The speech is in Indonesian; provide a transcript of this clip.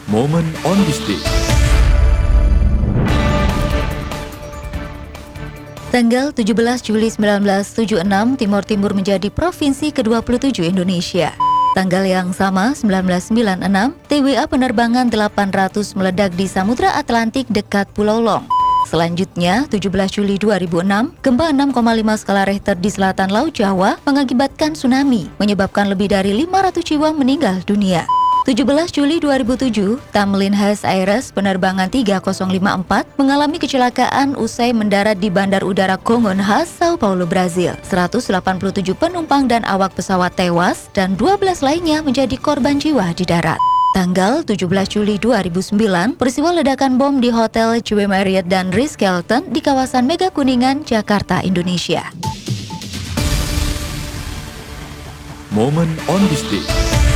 Moment on this day. Tanggal 17 Juli 1976, Timor Timur menjadi provinsi ke-27 Indonesia. Tanggal yang sama, 1996, TWA penerbangan 800 meledak di Samudra Atlantik dekat Pulau Long. Selanjutnya, 17 Juli 2006, gempa 6,5 skala Richter di selatan Laut Jawa mengakibatkan tsunami, menyebabkan lebih dari 500 jiwa meninggal dunia. 17 Juli 2007, Tamlin Has Aires penerbangan 3054 mengalami kecelakaan usai mendarat di Bandar Udara Congonhas, Sao Paulo, Brazil. 187 penumpang dan awak pesawat tewas dan 12 lainnya menjadi korban jiwa di darat. Tanggal 17 Juli 2009, peristiwa ledakan bom di Hotel JW Marriott dan Ritz-Carlton di kawasan Mega Kuningan, Jakarta, Indonesia. Moment on this day.